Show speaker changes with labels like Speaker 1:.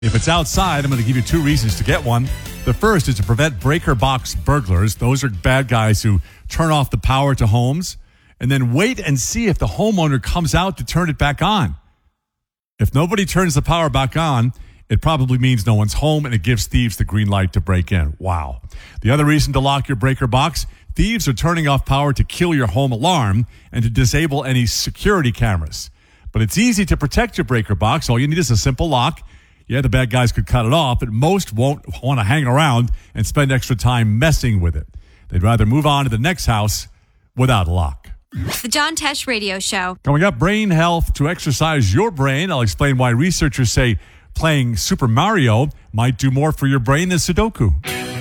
Speaker 1: If it's outside, I'm going to give you two reasons to get one. The first is to prevent breaker box burglars. Those are bad guys who turn off the power to homes and then wait and see if the homeowner comes out to turn it back on. If nobody turns the power back on, it probably means no one's home and it gives thieves the green light to break in. Wow. The other reason to lock your breaker box, thieves are turning off power to kill your home alarm and to disable any security cameras. But it's easy to protect your breaker box. All you need is a simple lock. Yeah, the bad guys could cut it off, but most won't want to hang around and spend extra time messing with it. They'd rather move on to the next house without a lock.
Speaker 2: The John Tesh Radio Show.
Speaker 1: Coming up, brain health to exercise your brain. I'll explain why researchers say playing Super Mario might do more for your brain than Sudoku.